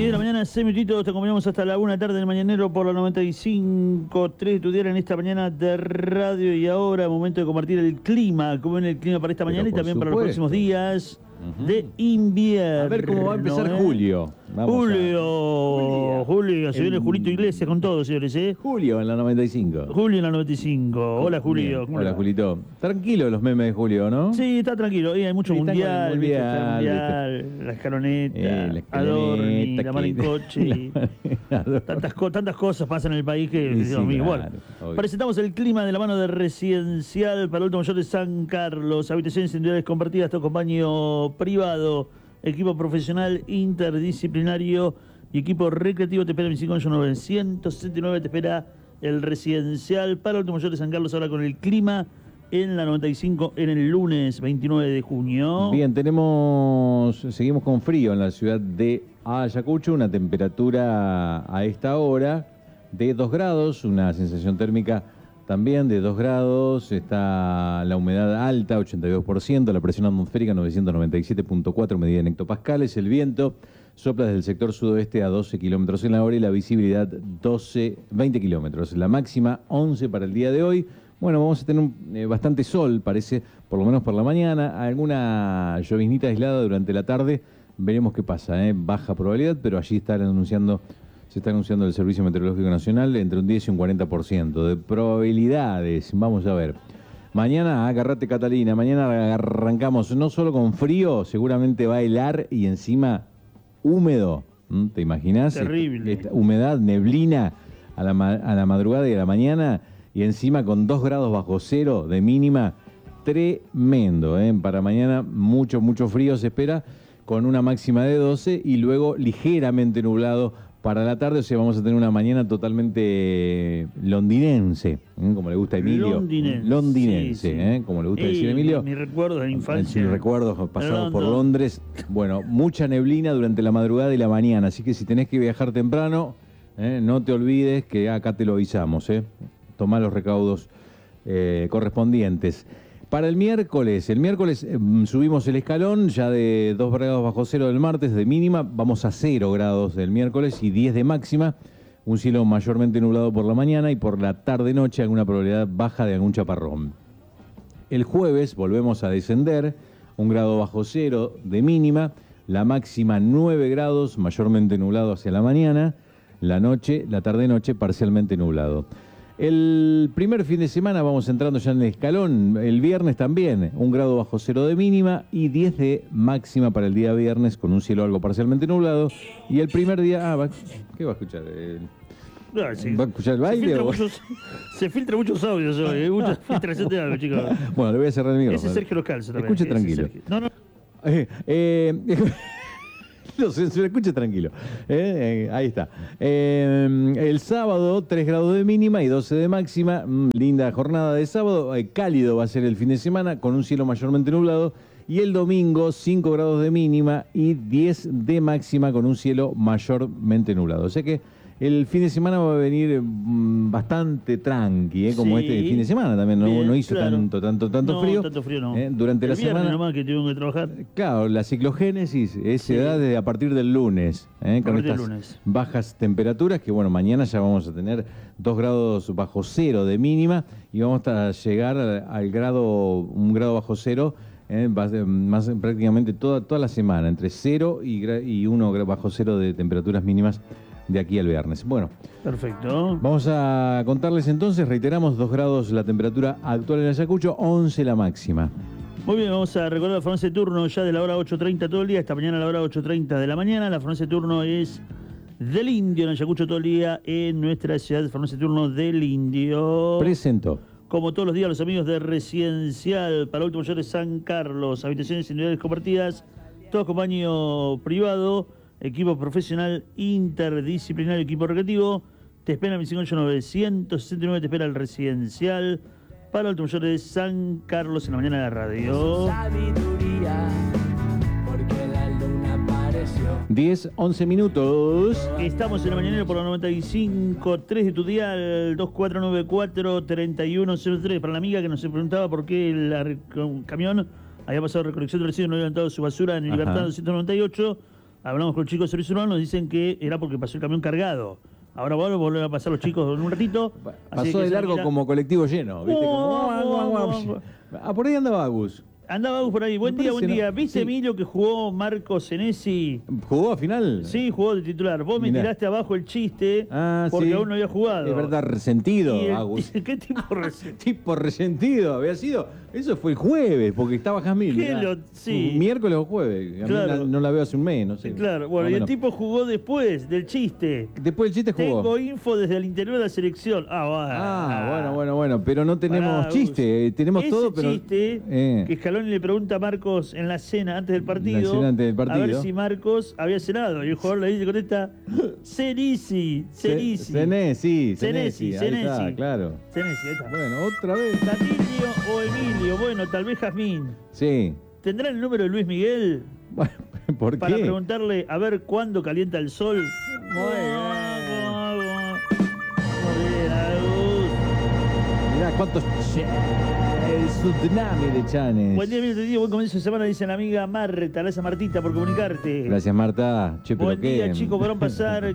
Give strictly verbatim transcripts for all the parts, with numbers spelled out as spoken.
diez de la mañana, seis minutitos, te acompañamos hasta la una tarde del mañanero por la noventa y cinco punto tres de tu diario en esta mañana de radio. Y ahora, momento de compartir el clima, cómo viene el clima para esta mañana y también para los próximos días uh-huh. de invierno. A ver cómo va a empezar ¿eh? julio. Vamos Julio, a... Julio, se el... viene Julito Iglesias con todo, señores, ¿eh? Julio en la noventa y cinco. Julio en la noventa y cinco. Hola, Julio. Bien. Hola, Julito. Tranquilo los memes de Julio, ¿no? Sí, está tranquilo. Y hay mucho sí, mundial, mundial, mundial la escaloneta, eh, la Adorni, la mar en coche. tantas, co tantas cosas pasan en el país que, sí, Dios sí, mío. claro, Bueno, presentamos el clima de la mano de Residencial para Adulto Mayor de San Carlos. Habitaciones individuales compartidas, todo con baño privado, equipo profesional interdisciplinario y equipo recreativo. Te espera el veinticinco novecientos sesenta y nueve, te espera el Residencial para Adulto Mayor de San Carlos, ahora con el clima en la noventa y cinco en el lunes veintinueve de junio. Bien, tenemos, seguimos con frío en la ciudad de Ayacucho, una temperatura a esta hora de dos grados, una sensación térmica también de dos grados, está la humedad alta, ochenta y dos por ciento, la presión atmosférica novecientos noventa y siete punto cuatro medida en hectopascales, el viento sopla desde el sector sudoeste a doce kilómetros en la hora y la visibilidad doce, veinte kilómetros, la máxima once para el día de hoy. Bueno, vamos a tener un, eh, bastante sol, parece, por lo menos por la mañana, alguna lloviznita aislada durante la tarde, veremos qué pasa, ¿eh? Baja probabilidad, pero allí están anunciando... Se está anunciando el Servicio Meteorológico Nacional entre un diez y un cuarenta por ciento de probabilidades. Vamos a ver. Mañana, agarrate Catalina, mañana arrancamos no solo con frío, seguramente va a helar y encima húmedo. ¿Mm? ¿Te imaginas? Terrible. Esta, esta humedad, neblina a la, a la madrugada y a la mañana y encima con dos grados bajo cero de mínima. Tremendo, ¿eh? Para mañana mucho, mucho frío se espera con una máxima de doce y luego ligeramente nublado para la tarde, o sea, vamos a tener una mañana totalmente londinense, ¿eh? Como le gusta a Emilio. Londinense. Londinense, sí, sí. ¿eh? Como le gusta Ey, decir a Emilio. Mis recuerdos de infancia. Mis recuerdos pasados por London. Londres. Bueno, mucha neblina durante la madrugada y la mañana, así que si tenés que viajar temprano, ¿eh? No te olvides que acá te lo avisamos, ¿eh? Tomá los recaudos eh, correspondientes. Para el miércoles, el miércoles eh, subimos el escalón ya de dos grados bajo cero del martes de mínima, vamos a cero grados del miércoles y diez de máxima, un cielo mayormente nublado por la mañana y por la tarde-noche alguna probabilidad baja de algún chaparrón. El jueves volvemos a descender, un grado bajo cero de mínima, la máxima nueve grados, mayormente nublado hacia la mañana, la noche, la tarde-noche parcialmente nublado. El primer fin de semana vamos entrando ya en el escalón, el viernes también, un grado bajo cero de mínima y diez de máxima para el día viernes con un cielo algo parcialmente nublado. Y el primer día, ah, va, ¿qué va a escuchar? Eh, no, sí. ¿Va a escuchar el baile? Se filtra, o... muchos, se filtra muchos audios hoy, ¿eh? Mucha filtración de algo, chicos. Bueno, le voy a cerrar el micrófono. Ese es Sergio Loscalzo también. Escuche tranquilo. No, no. Eh, eh, No, se, se lo escuche tranquilo. Eh, eh, ahí está. Eh, el sábado, tres grados de mínima y doce de máxima. Mm, linda jornada de sábado. Eh, cálido va a ser el fin de semana con un cielo mayormente nublado. Y el domingo, cinco grados de mínima y diez de máxima con un cielo mayormente nublado. O sea que el fin de semana va a venir mmm, bastante tranqui, ¿eh? Como sí, este fin de semana también. No, bien, no hizo claro. tanto, tanto, tanto no, frío. tanto frío no. ¿Eh? Durante el la semana. Nomás que tuvimos que trabajar. Claro, la ciclogénesis es sí. edad desde a partir del lunes. ¿eh? Con estas lunes. bajas temperaturas que, bueno, mañana ya vamos a tener dos grados bajo cero de mínima y vamos a llegar al, al grado, un grado bajo cero. Eh, más prácticamente toda, toda la semana, entre cero y, y uno bajo cero de temperaturas mínimas de aquí al viernes. Bueno, perfecto. Vamos a contarles entonces, reiteramos, dos grados la temperatura actual en Ayacucho, once la máxima. Muy bien, vamos a recordar la farmacia de turno ya de la hora ocho treinta todo el día, esta mañana a la hora ocho treinta de la mañana. La farmacia de turno es del Indio en Ayacucho todo el día en nuestra ciudad, farmacia de turno del Indio. Presento. Como todos los días, los amigos de Residencial para Adulto Mayor de San Carlos, habitaciones individuales compartidas, todo con baño privado, equipo profesional interdisciplinario, equipo recreativo. Te espera el veinticinco novecientos sesenta y nueve, te espera el Residencial para Adulto Mayor de San Carlos en la mañana de la radio. diez, once minutos. Estamos en el mañanero por la noventa y cinco punto tres de tu dial, dos cuatro nueve cuatro, tres uno cero tres. Para la amiga que nos preguntaba por qué el camión había pasado recolección de residuos, no había levantado su basura en Libertad doscientos noventa y ocho. Hablamos con chicos de servicio urbano, nos dicen que era porque pasó el camión cargado. Ahora bueno, volver a pasar los chicos en un ratito. Pasó de largo mira... como colectivo lleno, ¿viste? Como... Ah, por ahí andaba Agus. Andaba Agus por ahí. Buen día, buen día. ¿Viste, sí. Emilio, que jugó Marcos Senesi? ¿Jugó a final? Sí, jugó de titular. Vos Mirá. me tiraste abajo el chiste ah, porque sí. aún no había jugado. Es verdad, resentido, el, Agus. ¿Qué tipo resentido? tipo resentido, había sido. Eso fue el jueves, porque estaba Jazmín. Lo, sí. Miércoles o jueves. A claro. mí no, no la veo hace un mes, no sé. Claro, bueno, y el tipo jugó después del chiste. Después del chiste jugó. Tengo info desde el interior de la selección. Ah, bueno. Ah, bueno, bueno, bueno. Pero no tenemos Pará, chiste. Eh, tenemos ese todo, pero. chiste eh. que Scaloni le pregunta a Marcos en la cena antes del partido. La cena antes del partido. A ver si Marcos había cenado. Y el jugador le dice con esta. Senesi, Senesi. Senesi, Senesi, Senesi. Claro. Senesi, ahí está. Bueno, otra vez. Tatilio o Emilio. Bueno, tal vez Jazmín. Sí. ¿Tendrá el número de Luis Miguel? Bueno, ¿por qué? Para preguntarle a ver cuándo calienta el sol. Muy bien. Muy bien, Agus. Mirá cuántos... El tsunami de Chanes. Buen día, Emilio. Buen comienzo de semana, dice la amiga Marta. Gracias, Martita, por comunicarte. Gracias, Marta. Che, pero Buen día, qué... chicos. Podrán pasar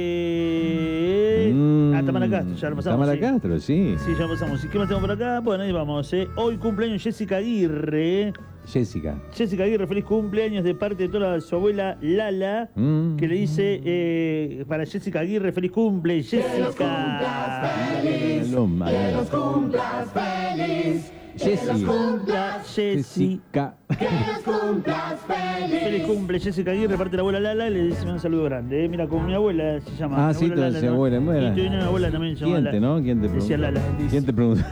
que... Mm, a Tamara Castro, ya lo pasamos. Tamara ¿sí? Castro, sí. Sí, ya lo pasamos. ¿Y qué más tenemos por acá? Bueno, ahí vamos. ¿eh? Hoy cumpleaños Jessica Aguirre. Jessica. Jessica Aguirre, feliz cumpleaños de parte de toda su abuela Lala, mm. que le dice eh, para Jessica Aguirre, feliz cumple, Jessica. Que los cumplas feliz. Que los cumplas feliz. Jessy. Que los cumplas, Jessica. Que los cumplas feliz. Feliz cumple, Jessica Aguirre, parte de la abuela Lala, y le dice un saludo grande. Eh. Mira, como mi abuela se llama. Ah, sí, tu Lala, abuela. ¿no? Bueno. Y tu una abuela también se llama ¿Quién te, no? ¿Quién te pregunta? Decía Lala. ¿Quién te pregunta?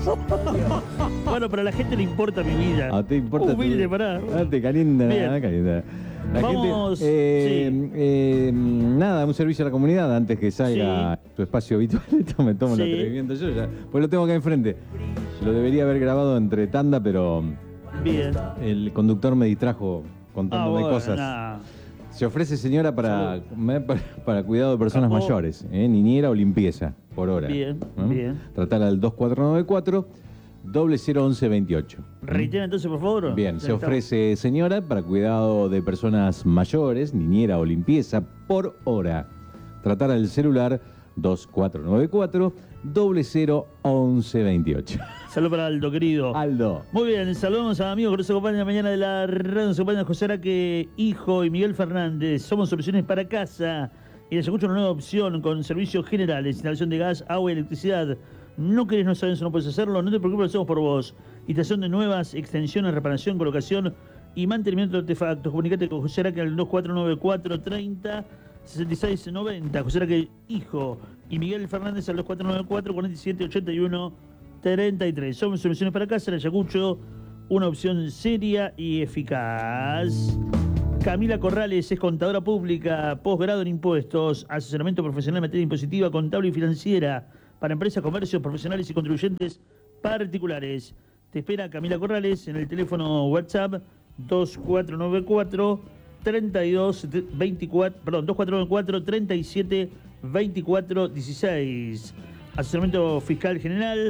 Bueno, pero a la gente le importa mi vida. ¿A te importa? Humilde, tu... pará. Ah, te calienta, Bien. calienta. La Vamos, gente, eh, sí. eh, nada, un servicio a la comunidad antes que salga sí. tu espacio habitual. Esto me tomo sí. el atrevimiento yo ya, pues lo tengo acá enfrente. Lo debería haber grabado entre tanda, pero bien. El conductor me distrajo contándome ah, bueno, cosas. Nah. Se ofrece, señora, para, para, para cuidado de personas Capó. mayores, ¿eh? niñera o limpieza, por hora. Bien, ¿eh? bien. Tratar al dos cuatro nueve cuatro, cero once veintiocho. Reitera entonces, por favor. Bien, se ofrece, señora, para cuidado de personas mayores, niñera o limpieza, por hora. Tratar al celular dos cuatro nueve cuatro, cero once veintiocho. Saludos para Aldo, querido. Aldo. Muy bien, saludamos a amigos que nos acompañan mañana de la radio. Nos acompañan José Araque, hijo, y Miguel Fernández. Somos Soluciones para Casa. Y les escucho una nueva opción con servicios generales, instalación de gas, agua y electricidad. ¿No querés, no sabes, no puedes hacerlo? No te preocupes, lo hacemos por vos. Instalación de nuevas extensiones, reparación, colocación y mantenimiento de artefactos. Comunicate con José Araque al dos cuatro nueve cuatro, treinta, sesenta y seis noventa. José Araque, hijo, y Miguel Fernández al dos cuatro nueve cuatro, cuarenta y siete ochenta y uno treinta y tres. Somos Soluciones para Casa, el Ayacucho, una opción seria y eficaz. Camila Corrales es contadora pública, posgrado en impuestos, asesoramiento profesional en materia impositiva, contable y financiera para empresas, comercios, profesionales y contribuyentes particulares. Te espera Camila Corrales en el teléfono WhatsApp dos cuatro nueve cuatro, treinta y dos veinticuatro, perdón, dos cuatro nueve cuatro, treinta y siete veinticuatro dieciséis. Asesoramiento fiscal general,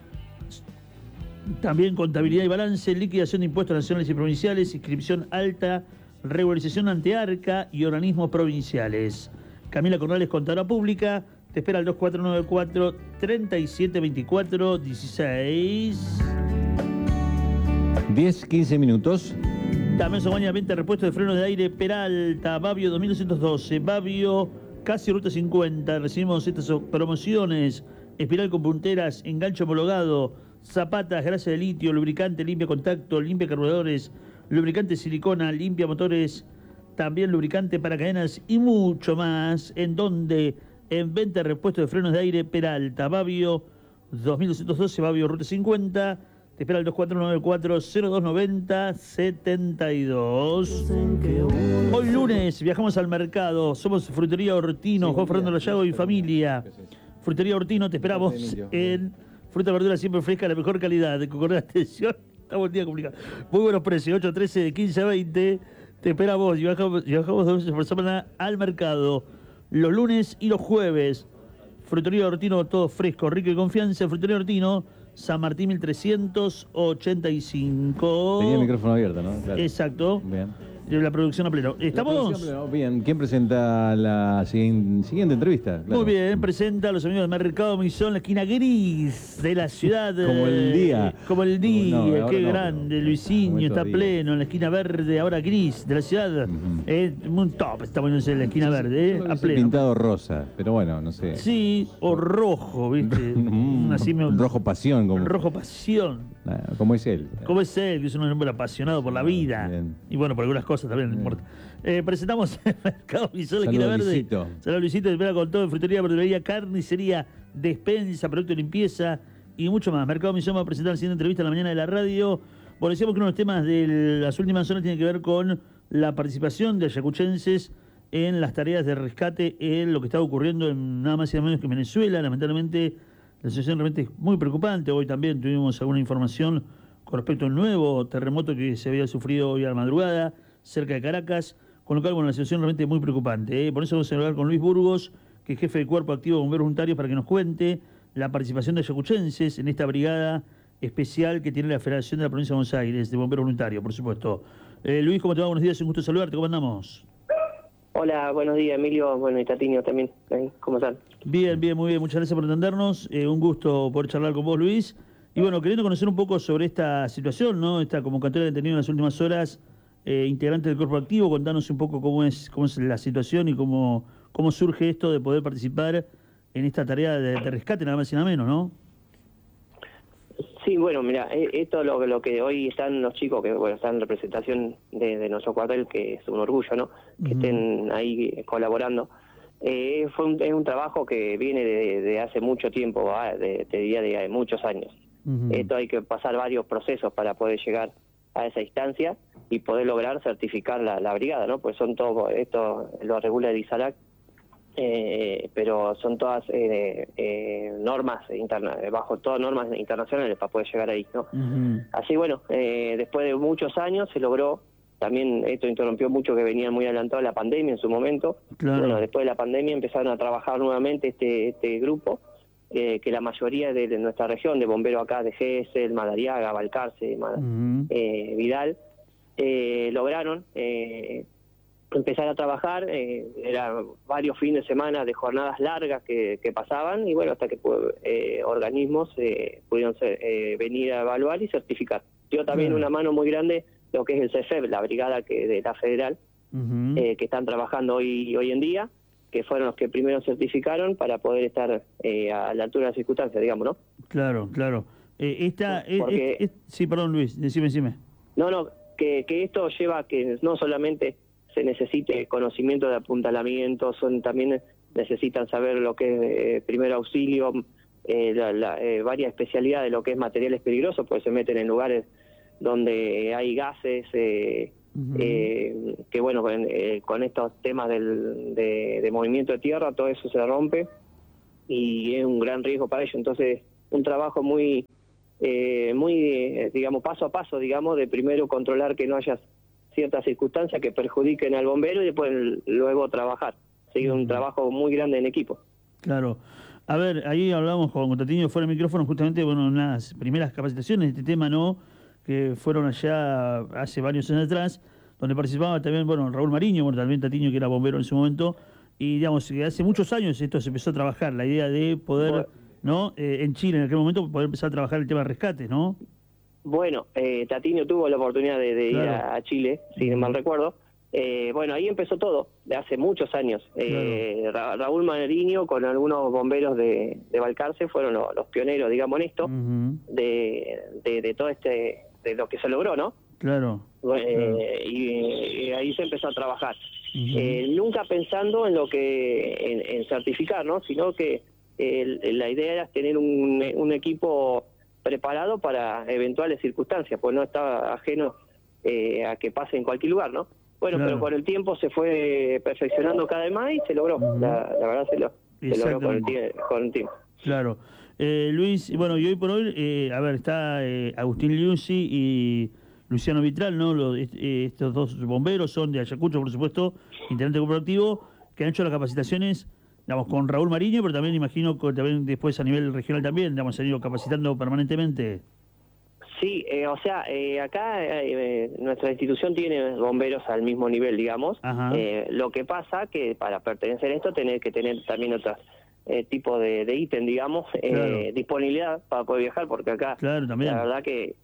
también contabilidad y balance, liquidación de impuestos nacionales y provinciales, inscripción alta, regularización ante ARCA y organismos provinciales. Camila Corrales, contadora pública, te espera al dos cuatro nueve cuatro, treinta y siete veinticuatro dieciséis. diez, quince minutos. También se baña venta de repuesto de frenos de aire Peralta, Babio dos mil doscientos doce, Babio casi ruta cincuenta. Recibimos estas promociones: espiral con punteras, enganche homologado, zapatas, grasa de litio, lubricante, limpia contacto, limpia carburadores, lubricante silicona, limpia motores, también lubricante para cadenas y mucho más. ¿En donde? En venta de repuesto de frenos de aire Peralta, Babio dos mil doscientos doce, Babio ruta cincuenta. Te espera el dos cuatro nueve cuatro, cero dos noventa, setenta y dos. Hoy lunes viajamos al mercado. Somos Frutería Hortino, Juan Fernando Lallago y familia. Frutería Hortino, te esperamos en fruta y verdura siempre fresca, la mejor calidad. De concordar atención, estamos el día complicado. Muy buenos precios, ocho trece, quince veinte. Te esperamos y viajamos, viajamos dos veces por semana al mercado. Los lunes y los jueves. Frutería Hortino, todo fresco, rico y confianza. Frutería Hortino, San Martín mil trescientos ochenta y cinco. Tenía el micrófono abierto, ¿no? Claro. Exacto. Bien. la producción a pleno. ¿Estamos? Pleno, bien. ¿Quién presenta la siguiente, siguiente entrevista? Claro. Muy bien, presenta a los amigos del Mercado Misón, la esquina gris de la ciudad. Como el día. Como el día, no, qué no, grande. pero, Luisinho está día. pleno en la esquina verde, ahora gris de la ciudad. Uh-huh. Es un top, está poniéndose en la esquina verde, eh, a pleno. Pintado rosa, pero bueno, no sé. Sí, o rojo, ¿viste? Así me... Rojo pasión. Como... Rojo pasión. Como es él. Como es él, que es un hombre apasionado por la vida. Bien. Y bueno, por algunas cosas también, no importa. Eh, presentamos el Mercado Misón, la esquina verde. Luisito. Saludos Luisito, espera con todo, frutería, verdulería, carnicería, despensa, producto de limpieza y mucho más. Mercado Misón va a presentar la siguiente entrevista en la mañana de la radio. Bueno, decíamos que uno de los temas de las últimas horas tiene que ver con la participación de ayacuchenses en las tareas de rescate en lo que está ocurriendo en nada más y nada menos que Venezuela. Lamentablemente, la situación realmente es muy preocupante. Hoy también tuvimos alguna información con respecto a un nuevo terremoto que se había sufrido hoy a la madrugada cerca de Caracas, con lo cual, bueno, la situación realmente es muy preocupante, ¿eh? Por eso vamos a hablar con Luis Burgos, que es jefe del Cuerpo Activo de Bomberos Voluntarios, para que nos cuente la participación de ayacuchenses en esta brigada especial que tiene la Federación de la Provincia de Buenos Aires, de Bomberos Voluntarios, por supuesto. Eh, Luis, ¿cómo te va? Buenos días, un gusto saludarte, ¿cómo andamos? Hola, buenos días, Emilio, bueno, y Tatiño también, ¿cómo están? Bien, bien, muy bien, muchas gracias por atendernos, eh, un gusto poder charlar con vos, Luis. Y bueno, queriendo conocer un poco sobre esta situación, ¿no? Esta convocatoria que han tenido en las últimas horas, eh, integrante del Cuerpo Activo, contanos un poco cómo es cómo es la situación y cómo, cómo surge esto de poder participar en esta tarea de, de rescate, nada más y nada menos, ¿no? Sí, bueno, mira, esto es lo, lo que hoy están los chicos, que bueno, están en representación de, de nuestro cuartel, que es un orgullo, ¿no? Que uh-huh. estén ahí colaborando. Eh, fue un, es un trabajo que viene de, de hace mucho tiempo, de, te diría de muchos años. Uh-huh. Esto hay que pasar varios procesos para poder llegar a esa instancia y poder lograr certificar la, la brigada, ¿no? Pues son todos, esto lo regula el ISARAC, eh, pero son todas eh, eh, normas interna bajo todas normas internacionales para poder llegar ahí, ¿no? Uh-huh. Así, bueno, eh, después de muchos años se logró. También esto interrumpió mucho que venían muy adelantados la pandemia en su momento. Claro. Bueno, después de la pandemia empezaron a trabajar nuevamente este, este grupo, eh, que la mayoría de, de nuestra región, de bomberos acá de Gesell, Madariaga, Balcarce, Mad uh-huh. eh, Vidal, eh, lograron eh, empezar a trabajar. Eh, eran varios fines de semana de jornadas largas que, que pasaban, y bueno, hasta que eh, organismos eh, pudieron ser, eh, venir a evaluar y certificar. Dio también uh-huh. una mano muy grande lo que es el C F E B, la brigada que de la federal, uh-huh. eh, que están trabajando hoy hoy en día, que fueron los que primero certificaron para poder estar eh, a la altura de las circunstancias, digamos, ¿no? Claro, claro. Eh, esta, Porque, es, es, es, sí, perdón, Luis, decime, decime. No, no, que, que esto lleva a que no solamente se necesite conocimiento de apuntalamiento, son también necesitan saber lo que es eh, primer auxilio, eh, la, la, eh, varias especialidades de lo que es materiales peligrosos, pues se meten en lugares donde hay gases, eh, uh-huh. eh, que bueno, con, eh, con estos temas del, de, de movimiento de tierra, todo eso se rompe y es un gran riesgo para ellos. Entonces, un trabajo muy, eh, muy eh, digamos, paso a paso, digamos, de primero controlar que no haya ciertas circunstancias que perjudiquen al bombero y después luego trabajar. Sigue uh-huh. un trabajo muy grande en equipo. Claro. A ver, ahí hablamos con Tatiño fuera del micrófono, justamente, bueno, unas primeras capacitaciones de este tema, ¿no?, que fueron allá hace varios años atrás, donde participaba también, bueno, Raúl Mariño, bueno, también Tatiño, que era bombero en ese momento, y digamos, hace muchos años esto se empezó a trabajar, la idea de poder, bueno, ¿no?, eh, en Chile en aquel momento, poder empezar a trabajar el tema de rescate, ¿no? Bueno, eh, Tatiño tuvo la oportunidad de, de claro. ir a, a Chile, si no mal recuerdo. Eh, bueno, ahí empezó todo, de hace muchos años. Eh, claro. Ra Raúl Mariño con algunos bomberos de, de Balcarce fueron los, los pioneros, digamos, en esto, uh-huh. de, de, de todo este... de lo que se logró, ¿no? Claro. Eh, claro. Y, y ahí se empezó a trabajar. Uh-huh. eh, nunca pensando en lo que, en, en certificar, ¿no? Sino que eh, la idea era tener un, un equipo preparado para eventuales circunstancias, pues no estaba ajeno eh, a que pase en cualquier lugar, ¿no? Bueno, claro. pero con el tiempo se fue perfeccionando cada vez más y se logró. Uh-huh. la, la verdad se, lo, se logró con el, con el tiempo. Claro. Eh, Luis, bueno, y hoy por hoy, eh, a ver, está eh, Agustín Liuzzi y Luciano Vitral, ¿no? Los, eh, estos dos bomberos son de Ayacucho, por supuesto, integrante cooperativo, que han hecho las capacitaciones, digamos, con Raúl Mariño, pero también imagino que también después a nivel regional también, digamos, se han ido capacitando permanentemente. Sí, eh, o sea, eh, acá eh, nuestra institución tiene bomberos al mismo nivel, digamos. Eh, lo que pasa que para pertenecer a esto tenés que tener también otros eh, tipos de, de ítem, digamos, Claro. eh, disponibilidad para poder viajar, porque acá Claro, también. la verdad que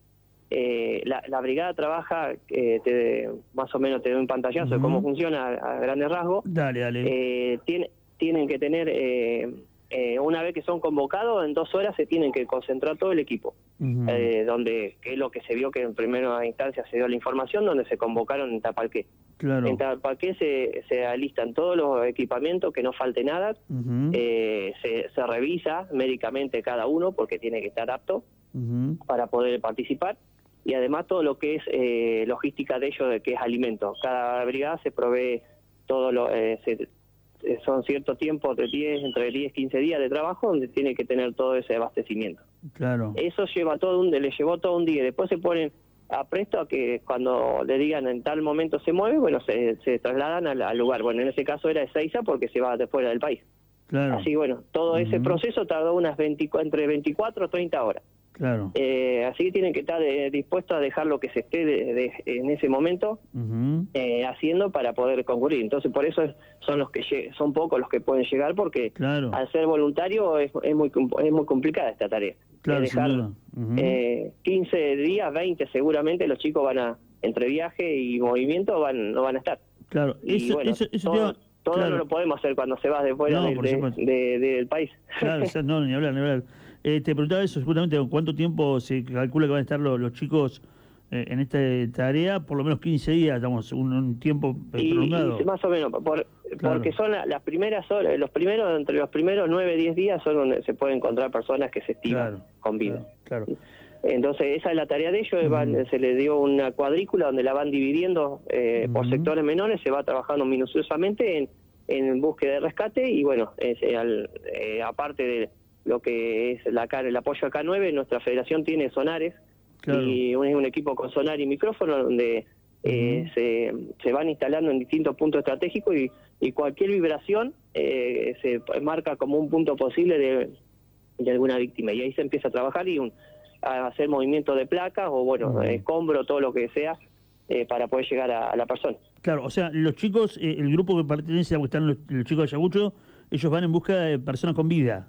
eh, la, la brigada trabaja, eh, te, más o menos te doy un pantallazo Uh-huh. de cómo funciona a, a grandes rasgos. Dale, dale. Eh, tiene, tienen que tener... Eh, Eh, una vez que son convocados, en dos horas se tienen que concentrar todo el equipo, Uh-huh. eh, donde que es lo que se vio que en primera instancia se dio la información, donde se convocaron en Tapalqué. Claro. En Tapalqué se, se alistan todos los equipamientos, que no falte nada, Uh-huh. eh, se, se revisa médicamente cada uno, porque tiene que estar apto Uh-huh. para poder participar, y además todo lo que es eh, logística de ellos, de que es alimento. Cada brigada se provee todo lo... Eh, se, son ciertos tiempos de diez, entre diez y quince días de trabajo donde tiene que tener todo ese abastecimiento. Claro. Eso lleva todo un, le llevó todo un día. Después se ponen a presto a que cuando le digan en tal momento se mueve, bueno, se, se trasladan al, al lugar. Bueno, en ese caso era Ezeiza porque se va de fuera del país. Claro. Así, bueno, todo ese Ujú. proceso tardó unas veinticuatro, entre veinticuatro o treinta horas. Claro. Eh, así que tienen que estar eh, dispuestos a dejar lo que se esté de, de, en ese momento Uh-huh. eh, haciendo para poder concurrir. Entonces, por eso es, son los que lleg- son pocos los que pueden llegar, porque Claro. al ser voluntario es, es muy com- es muy complicada esta tarea. Claro, Es sin dejar duda. Ujú. eh, quince días, veinte seguramente los chicos van a, entre viaje y movimiento, van no van a estar. Claro. Y Eso, bueno, eso, eso todo, te iba- todo claro. no lo podemos hacer cuando se va de fuera No, del- por de- supuesto. de- del país. Claro, o sea, no, ni hablar, ni hablar. Eh, te preguntaba eso, justamente, ¿cuánto tiempo se calcula que van a estar los, los chicos eh, en esta tarea? Por lo menos quince días, digamos, un, un tiempo eh, y, prolongado. y más o menos, por, Claro. porque son la- las primeras horas, los primeros, entre los primeros nueve, diez días son donde se pueden encontrar personas que se estiman Claro, con vida. Claro, claro. Entonces esa es la tarea de ellos, van- Ujú. se les dio una cuadrícula donde la van dividiendo eh, por Ujú. sectores menores, se va trabajando minuciosamente en, en búsqueda de rescate y bueno, es, eh, al- eh, aparte de lo que es la, K- el apoyo a K nueve, nuestra federación tiene sonares Claro. y un, un equipo con sonar y micrófono donde eh, Ujú. se, se van instalando en distintos puntos estratégicos y, y cualquier vibración eh, se marca como un punto posible de, de alguna víctima y ahí se empieza a trabajar y un, a hacer movimiento de placas o bueno, Ujú. escombro, todo lo que sea eh, para poder llegar a, a la persona. Claro, o sea, los chicos, eh, el grupo que pertenece a que están los, los chicos de Ayacucho, ellos van en busca de personas con vida.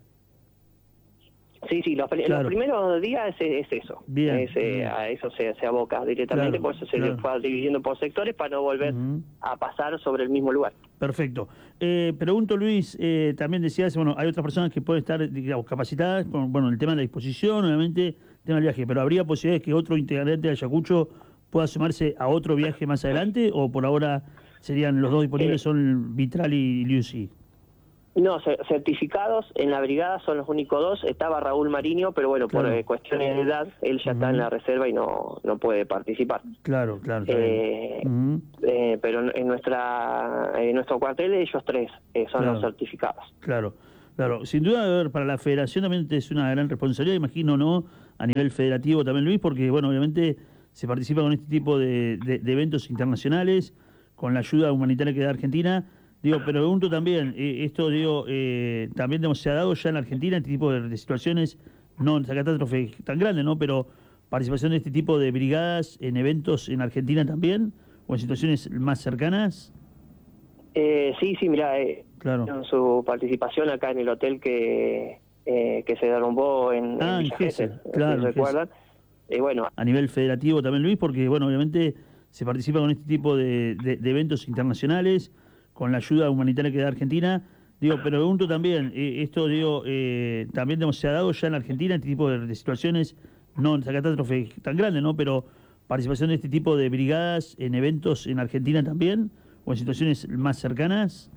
Sí, sí, los, pri- Claro. los primeros días es, es eso, Bien, es, eh, bien. a eso se, se aboca directamente, Claro, por eso se claro. le fue dividiendo por sectores para no volver Ujú. a pasar sobre el mismo lugar. Perfecto. Eh, pregunto, Luis, eh, también decías, bueno, hay otras personas que pueden estar, digamos, capacitadas, con, bueno, el tema de la disposición, obviamente, el tema del viaje, pero ¿habría posibilidades que otro integrante de Ayacucho pueda sumarse a otro viaje más adelante o por ahora serían los dos disponibles, Eh, son Vitral y Liusi? No, cer- certificados en la brigada son los únicos dos. Estaba Raúl Mariño, pero bueno, Claro. por eh, cuestiones de edad, él ya está Ujú. en la reserva y no, no puede participar. Claro, claro. Está Eh, bien. Ujú. eh, pero en- en nuestra en nuestro cuartel ellos tres eh, son Claro. los certificados. Claro, claro. Sin duda, a ver, para la federación también es una gran responsabilidad, imagino, ¿no? A nivel federativo también, Luis, porque, bueno, obviamente se participa con este tipo de, de- de eventos internacionales, con la ayuda humanitaria que da Argentina. Digo, pero pregunto también, eh, esto, digo, eh, también digamos, se ha dado ya en Argentina este tipo de, de situaciones, no en esa catástrofe tan grande, ¿no? Pero participación de este tipo de brigadas en eventos en Argentina también, o en situaciones más cercanas. Eh, sí, sí, mira, eh, Claro. en su participación acá en el hotel que eh, que se derrumbó en, Ah, en en Villa Gesell, Gesell, claro, si en recuerdan. Eh, bueno, A nivel federativo también, Luis, porque, bueno, obviamente se participa con este tipo de, de- de eventos internacionales, con la ayuda humanitaria que da Argentina. Digo, pero pregunto también, eh, esto, digo, eh, también digamos, se ha dado ya en Argentina este tipo de, de situaciones, no en esa catástrofe tan grande, ¿no? Pero participación de este tipo de brigadas en eventos en Argentina también, o en situaciones más cercanas.